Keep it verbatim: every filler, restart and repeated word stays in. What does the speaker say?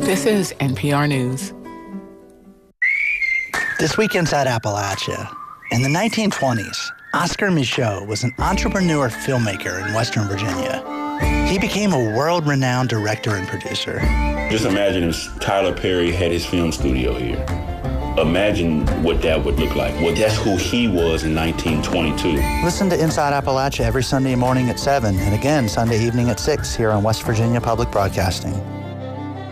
This is N P R News. This week inside Appalachia. In the nineteen twenties, Oscar Micheaux was an entrepreneur filmmaker in Western Virginia. He became a world-renowned director and producer. Just imagine if Tyler Perry had his film studio here. Imagine what that would look like. Well, that's who he was in nineteen twenty-two. Listen to Inside Appalachia every Sunday morning at seven and again Sunday evening at six here on West Virginia Public Broadcasting.